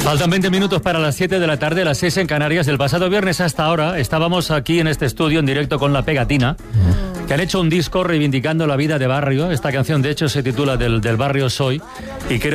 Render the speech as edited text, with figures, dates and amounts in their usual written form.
Faltan 20 minutos para las 7 de la tarde, las 6 en Canarias. El pasado viernes hasta ahora estábamos aquí en este estudio en directo con La Pegatina, que han hecho un disco reivindicando la vida de barrio. Esta canción, de hecho, se titula Del barrio soy. Y creo